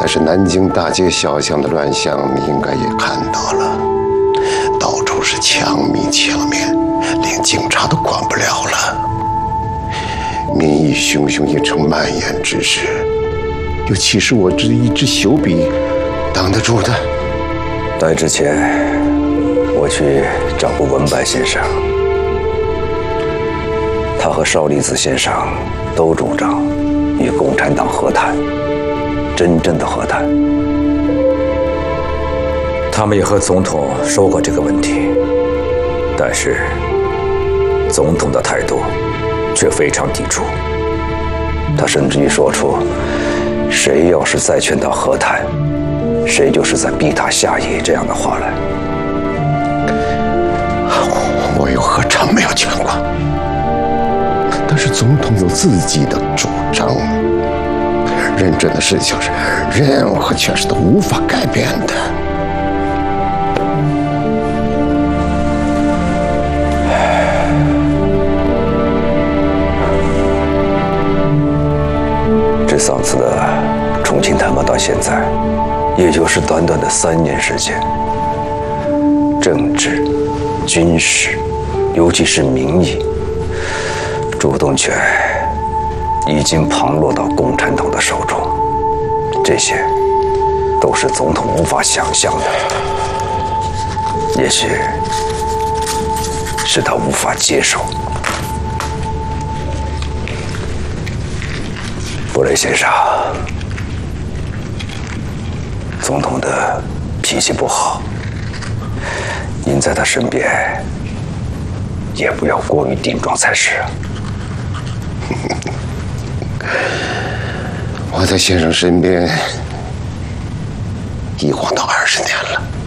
但是南京大街小巷的乱象，你应该也看到了，到处是枪迷抢面，连警察都管不了了。民意汹汹一成蔓延之势，又岂是我这一支朽笔挡得住的？ 来之前，我去找过文白先生，他和邵力子先生都主张与共产党和谈，真正的和谈。他们也和总统说过这个问题，但是总统的态度却非常抵触。他甚至于说出，谁要是再劝他和谈，谁就是在逼他下野这样的话来。 我又何尝没有劝过？但是总统有自己的主张，认真的事情是任何权势都无法改变的。这3次的重庆谈判到现在，也就是短短的3年时间，政治、军事，尤其是民意，主动权已经旁落到共产党的手中，这些都是总统无法想象的，也许是他无法接受。布雷先生，总统的脾气不好，您在他身边也不要过于顶撞才是。我在先生身边一晃到20年了。